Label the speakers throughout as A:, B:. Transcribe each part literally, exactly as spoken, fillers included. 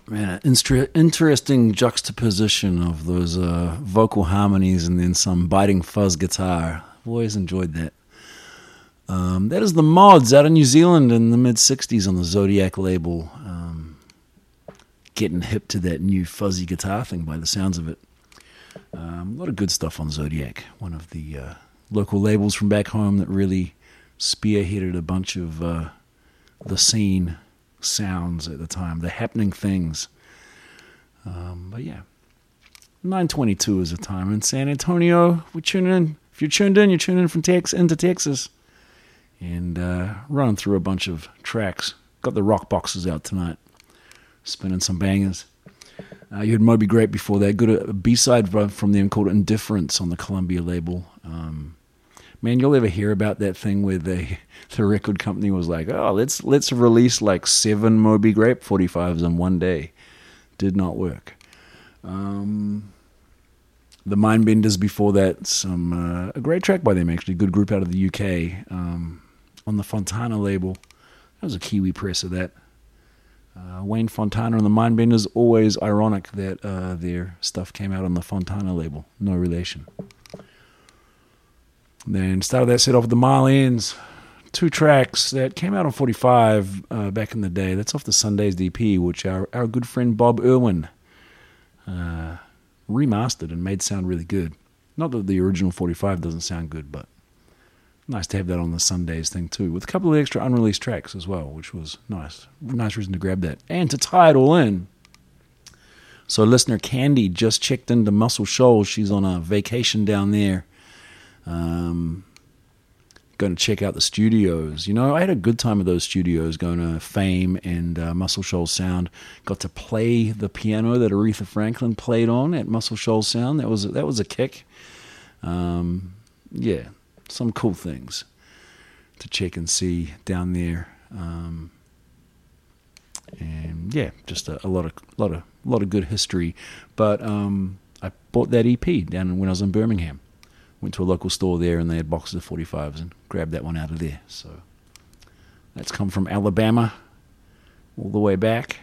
A: Man, inter- interesting juxtaposition of those uh, vocal harmonies and then some biting fuzz guitar. I've always enjoyed that. Um, that is the Mods out of New Zealand in the mid-sixties on the Zodiac label. Um, getting hip to that new fuzzy guitar thing by the sounds of it. Um, a lot of good stuff on Zodiac, one of the uh, local labels from back home that really spearheaded a bunch of uh, the scene sounds at the time, the happening things. Um, but yeah, nine twenty-two is the time in San Antonio. We tune in. If you're tuned in, you're tuning in from Tex into Texas, and uh, running through a bunch of tracks. Got the rock boxes out tonight, spinning some bangers. Uh, you heard Moby Grape before that. Got a B-side from them called Indifference on the Columbia label. Um, Man, you'll ever hear about that thing where they, the record company was like, oh, let's let's release like seven Moby Grape forty-fives in one day. Did not work. Um, the Mindbenders before that, some uh, a great track by them actually, good group out of the U K um, on the Fontana label. That was a Kiwi press of that. Uh, Wayne Fontana and the Mindbenders, always ironic that uh, their stuff came out on the Fontana label. No relation. Then started that set off with the Marlenes, two tracks that came out on forty-five uh, back in the day. That's off the Sundays D P, which our, our good friend Bob Irwin uh, remastered and made sound really good. Not that the original forty-five doesn't sound good, but nice to have that on the Sundays thing too, with a couple of extra unreleased tracks as well, which was nice. Nice reason to grab that. And to tie it all in, so listener Candy just checked into Muscle Shoals. She's on a vacation down there. Um, going to check out the studios. You know, I had a good time at those studios, going to Fame and uh, Muscle Shoals Sound. Got to play the piano that Aretha Franklin played on at Muscle Shoals Sound. That was that was a kick. Um, yeah, some cool things to check and see down there. Um, and yeah, just a, a lot of lot of lot of good history. But um, I bought that E P down when I was in Birmingham. Went to a local store there and they had boxes of forty-fives and grabbed that one out of there. So that's come from Alabama all the way back.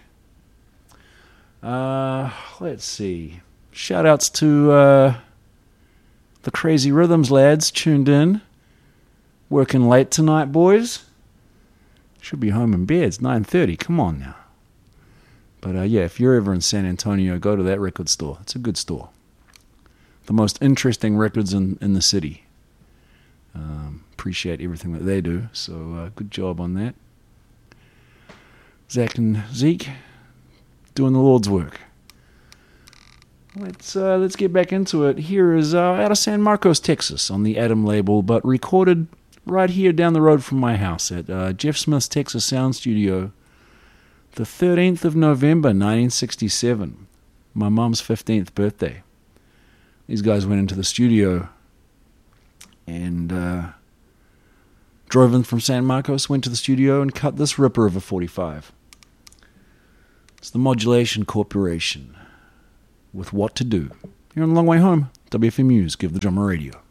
A: Uh, let's see. Shout outs to uh, the Crazy Rhythms lads tuned in. Working late tonight, boys. Should be home in bed. It's nine thirty. Come on now. But uh, yeah, if you're ever in San Antonio, go to that record store. It's a good store. The most interesting records in, in the city. Um, appreciate everything that they do. So uh, good job on that. Zach and Zeke doing the Lord's work. Let's uh, let's get back into it. Here is uh, out of San Marcos, Texas, on the Adam label, but recorded right here down the road from my house at uh, Jeff Smith's Texas Sound Studio, the thirteenth of November, nineteen sixty-seven, my mom's fifteenth birthday. These guys went into the studio and uh, drove in from San Marcos, went to the studio and cut this ripper of a forty-five. It's the Modulation Corporation with What to Do. You're on the long way home. W F M U's Give the Drummer Radio.